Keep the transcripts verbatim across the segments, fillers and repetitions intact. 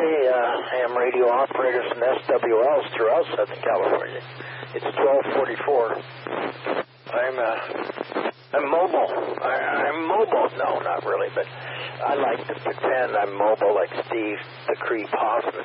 Hey, uh, ham radio operators and S W Ls throughout Southern California. It's twelve forty-four. I'm, uh, I'm mobile. I, I'm mobile. No, not really, but I like to pretend I'm mobile like Steve the Creep Hoffman.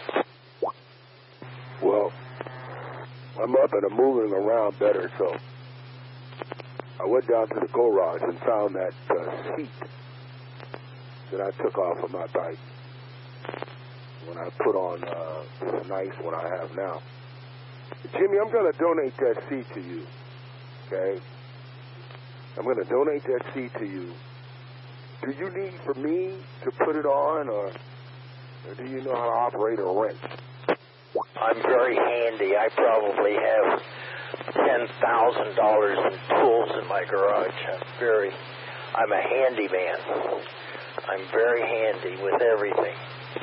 Well, I'm up and I'm moving around better, so I went down to the garage and found that uh, seat that I took off of my bike when I put on uh, this nice one I have now. Jimmy, I'm going to donate that seat to you, okay? I'm going to donate that seat to you. Do you need for me to put it on, or, or do you know how to operate a wrench? I'm very handy. I probably have ten thousand dollars in tools in my garage. I'm very, I'm a handyman. I'm very handy with everything.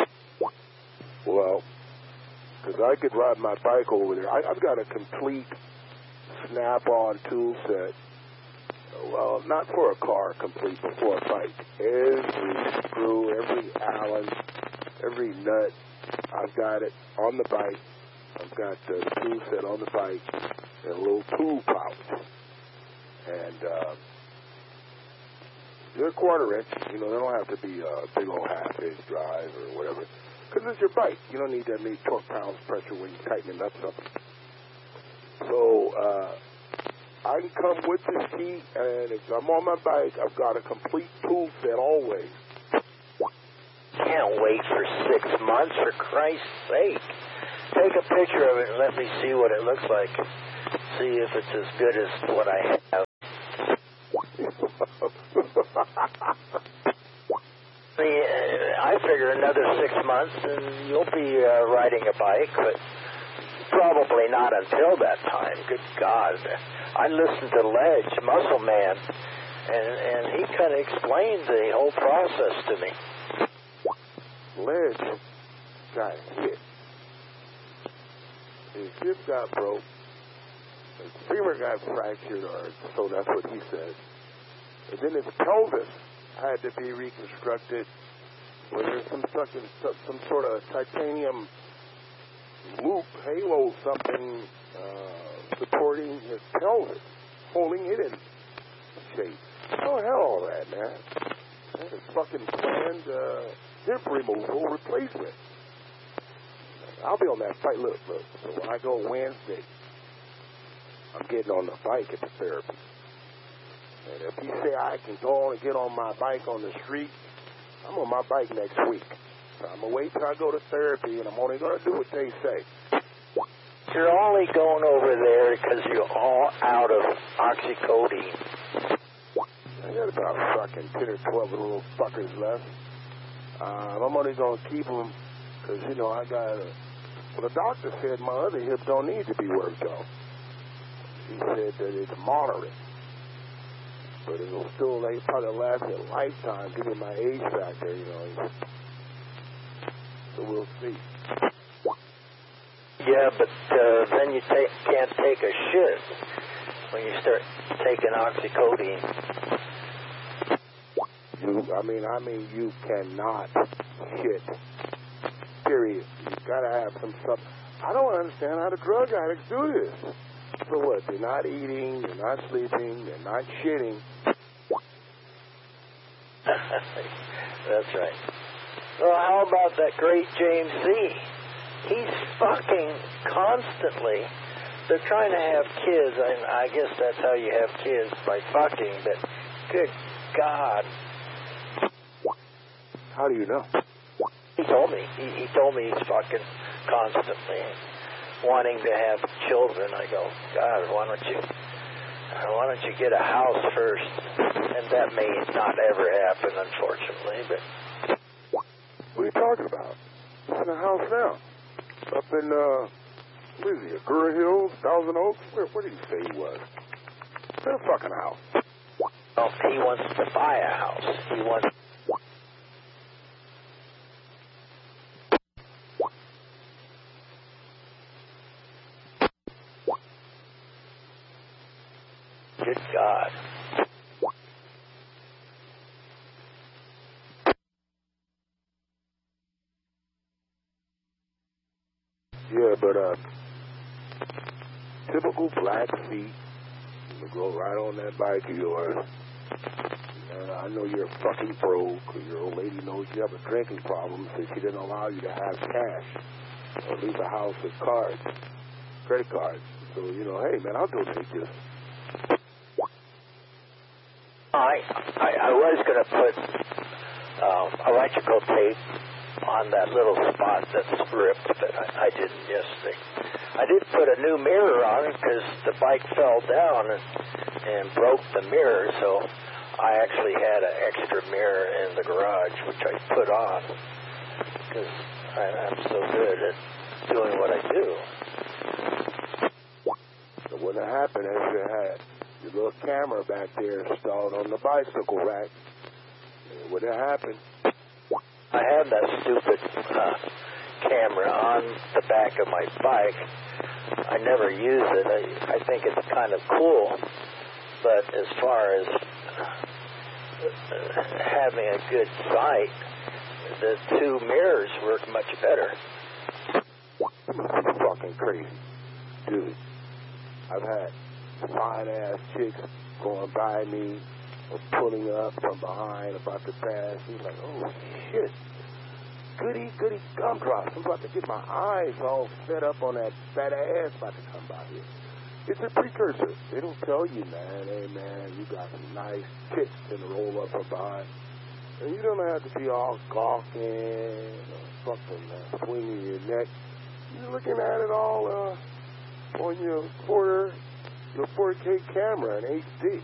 Well, because I could ride my bike over there. I, I've got a complete snap-on tool set. Well, not for a car complete, but for a bike. Every screw, every Allen, every nut, I've got it on the bike. I've got the tool set on the bike and a little tool pouch. And uh, they're a quarter inch. You know, they don't have to be a big old half-inch drive or whatever. Because it's your bike. You don't need that many torque pounds pressure when you tighten it up something. So, uh, I can come with this key, and if I'm on my bike, I've got a complete tool set always. Can't wait for six months, for Christ's sake. Take a picture of it and let me see what it looks like. See if it's as good as what I have. I figure another six months and you'll be uh, riding a bike, but probably not until that time. Good God. I listened to Ledge, Muscle Man, and, and he kind of explained the whole process to me. Ledge got hit. His hip got broke. His femur got fractured, or so that's what he said. And then his pelvis had to be reconstructed. Where there's some, some, some sort of titanium loop, halo, something uh, supporting his pelvis, holding it in shape. Oh, hell, all that, man. That's a fucking planned uh, hip removal replacement. I'll be on that fight. Look, look. So when I go Wednesday, I'm getting on the bike at the therapy. And if you say I can go on and get on my bike on the street, I'm on my bike next week. So I'm going to wait till I go to therapy, and I'm only going to do what they say. You're only going over there because you're all out of oxycodone. I got about fucking ten or twelve little fuckers left. Uh, I'm only going to keep them because, you know, I got a... Well, the doctor said my other hip don't need to be worked on. He said that it's moderate. But it'll still like, probably last me a lifetime, give me my age factor, you know. So we'll see. Yeah, but uh, then you take, can't take a shit when you start taking oxycodone. You, I mean, I mean, you cannot shit. Period. You gotta have some stuff. I don't understand how the drug addicts do this. So what? They're not eating, they're not sleeping, they're not shitting. That's right. Well, how about that great James Z? He's fucking constantly. They're trying to have kids, and I guess that's how you have kids, by fucking, but good God. How do you know? He told me. He, he told me he's fucking constantly wanting to have children. I go, God, why don't you, why don't you get a house first? And that may not ever happen, unfortunately, but... What are you talking about? It's in a house now. Up in, uh, what is he, Agoura Hills, Thousand Oaks? Where, where did he say he was? It's in a fucking house. Well, he wants to buy a house. He wants... Good God. Yeah, but uh, typical black feet. You go right on that bike of yours. And I know you're fucking broke, or your old lady knows you have a drinking problem, so she didn't allow you to have cash or leave the house with cards, credit cards. So, you know, hey, man, I'll donate this. I, I, I was going to put um, electrical tape on that little spot that's ripped, but I, I didn't yesterday. I did put a new mirror on it because the bike fell down and, and broke the mirror, so I actually had an extra mirror in the garage, which I put on because I'm so good at doing what I do. So what happened is you had your little camera back there installed on the bicycle rack. And what happened? I have that stupid uh, camera on the back of my bike. I never use it. I, I think it's kind of cool, but as far as uh, having a good sight, the two mirrors work much better. That's fucking crazy. Dude, I've had fine-ass chicks going by me or pulling up from behind about to pass. He's like, oh, shit. Goody, goody gumdrops. I'm about to get my eyes all set up on that fat ass about to come by here. It's a precursor. They don't tell you, man, hey, man, you got some nice tits in the roll up from behind. And you don't have to be all gawking or fucking uh, swinging your neck. You're looking at it all uh, on your quarter, your four K camera in H D.